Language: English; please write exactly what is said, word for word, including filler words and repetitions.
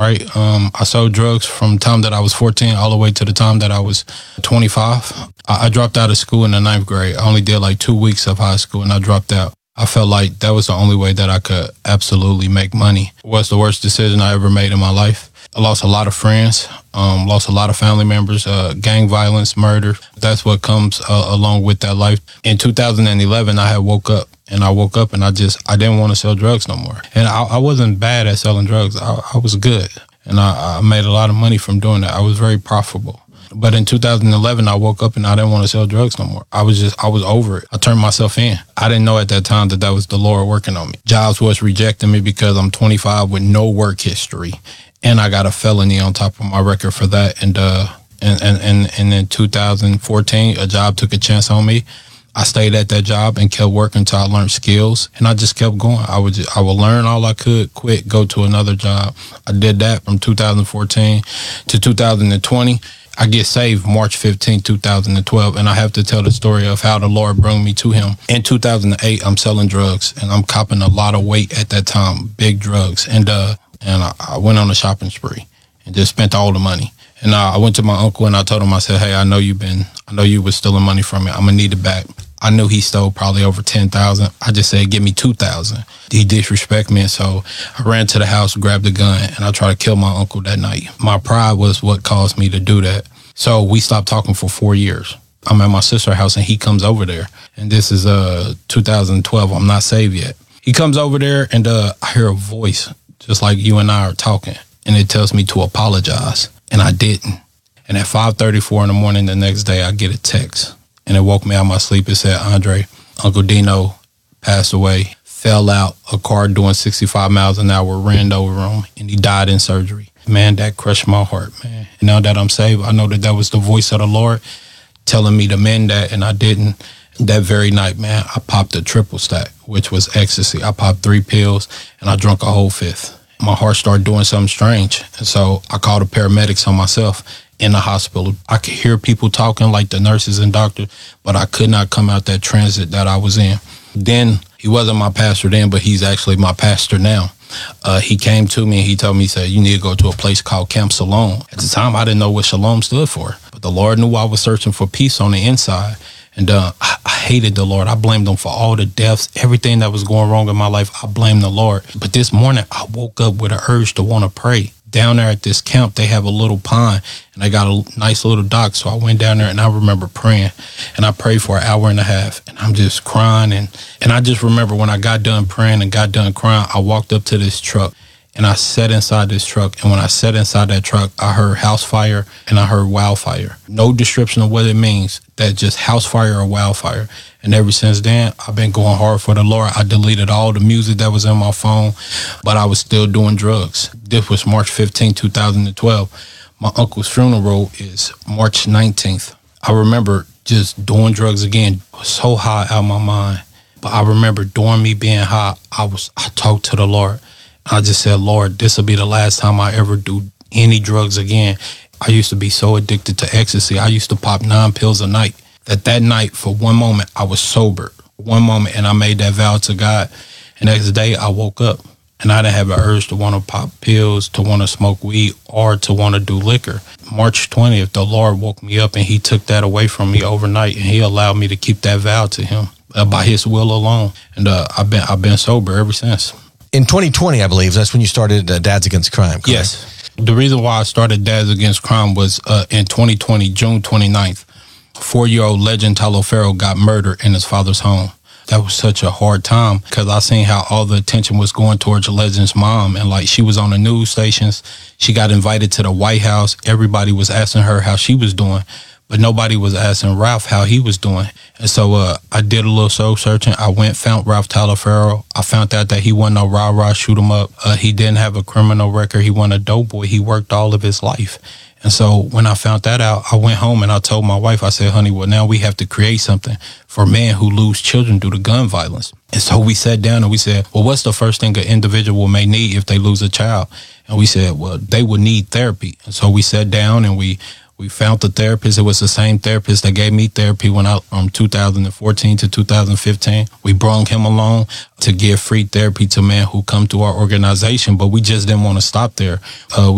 right? Um, I sold drugs from the time that I was fourteen all the way to the time that I was twenty-five. I, I dropped out of school in the ninth grade. I only did like two weeks of high school and I dropped out. I felt like that was the only way that I could absolutely make money. It was the worst decision I ever made in my life. I lost a lot of friends, um, lost a lot of family members, uh, gang violence, murder. That's what comes uh, along with that life. In two thousand eleven, I had woke up and I woke up and I just, I didn't want to sell drugs no more. And I, I wasn't bad at selling drugs. I, I was good. And I, I made a lot of money from doing that. I was very profitable. But in two thousand eleven, I woke up and I didn't want to sell drugs no more. I was just, I was over it. I turned myself in. I didn't know at that time that that was the Lord working on me. Jobs was rejecting me because I'm twenty-five with no work history. And I got a felony on top of my record for that. And uh, and, and, and, and in two thousand fourteen, a job took a chance on me. I stayed at that job and kept working until I learned skills. And I just kept going. I would just, I would learn all I could, quit, go to another job. I did that from two thousand fourteen to two thousand twenty. I get saved March fifteenth, two thousand twelve, and I have to tell the story of how the Lord brought me to him. In two thousand eight, I'm selling drugs, and I'm copping a lot of weight at that time, big drugs. And uh, and I, I went on a shopping spree and just spent all the money. And I, I went to my uncle and I told him, I said, hey, I know you've been, I know you was stealing money from me. I'm going to need it back. I knew he stole probably over ten thousand. I just said, give me two thousand. He disrespected me. And so I ran to the house, grabbed a gun, and I tried to kill my uncle that night. My pride was what caused me to do that. So we stopped talking for four years. I'm at my sister's house and he comes over there. And this is uh two thousand twelve. I'm not saved yet. He comes over there and uh, I hear a voice just like you and I are talking. And it tells me to apologize. And I didn't. And at five thirty-four in the morning the next day, I get a text. And it woke me out of my sleep. It said, Andre, Uncle Dino passed away, fell out, a car doing sixty-five miles an hour, ran over him, and he died in surgery. Man, that crushed my heart, man. And now that I'm saved, I know that that was the voice of the Lord telling me to mend that, and I didn't. That very night, man, I popped a triple stack, which was ecstasy. I popped three pills, and I drank a whole fifth. My heart started doing something strange, and so I called the paramedics on myself in the hospital. I could hear people talking like the nurses and doctors, but I could not come out that transit that I was in. Then, he wasn't my pastor then, but he's actually my pastor now. Uh, he came to me and he told me, he said, you need to go to a place called Camp Shalom. At the time, I didn't know what Shalom stood for, but the Lord knew I was searching for peace on the inside. And uh, I, I hated the Lord. I blamed him for all the deaths, everything that was going wrong in my life. I blamed the Lord. But this morning, I woke up with an urge to want to pray. Down there at this camp, they have a little pond, and they got a nice little dock. So I went down there, and I remember praying, and I prayed for an hour and a half, and I'm just crying. And, and I just remember when I got done praying and got done crying, I walked up to this truck, and I sat inside this truck. And when I sat inside that truck, I heard house fire, and I heard wildfire. No description of what it means, that just house fire or wildfire. And ever since then, I've been going hard for the Lord. I deleted all the music that was in my phone, but I was still doing drugs. This was March fifteenth, two thousand twelve. My uncle's funeral is March nineteenth. I remember just doing drugs again. I was so high out of my mind. But I remember during me being high, I was I talked to the Lord. I just said, Lord, this will be the last time I ever do any drugs again. I used to be so addicted to ecstasy. I used to pop nine pills a night. That that night, for one moment, I was sober. One moment, and I made that vow to God. And the next day, I woke up, and I didn't have an urge to want to pop pills, to want to smoke weed, or to want to do liquor. March twentieth, the Lord woke me up, and he took that away from me overnight, and he allowed me to keep that vow to him uh, by his will alone. And uh, I've been I've been sober ever since. In twenty twenty, I believe, that's when you started uh, Dads Against Crime, correct? Yes. The reason why I started Dads Against Crime was uh, in twenty twenty, June twenty-ninth. Four-year-old Legend Taliaferro got murdered in his father's home. That was such a hard time because I seen how all the attention was going towards Legend's mom. And like she was on the news stations. She got invited to the White House. Everybody was asking her how she was doing, but nobody was asking Ralph how he was doing. And so uh, I did a little soul searching. I went, found Ralph Taliaferro. I found out that he wasn't no rah-rah, shoot him up. Uh, he didn't have a criminal record. He wasn't a dope boy. He worked all of his life. And so when I found that out, I went home and I told my wife, I said, honey, well, now we have to create something for men who lose children due to gun violence. And so we sat down and we said, well, what's the first thing an individual may need if they lose a child? And we said, well, they would need therapy. And so we sat down and we We found the therapist. It was the same therapist that gave me therapy when I from two thousand fourteen to two thousand fifteen. We brought him along to give free therapy to men who come to our organization, but we just didn't want to stop there. Uh,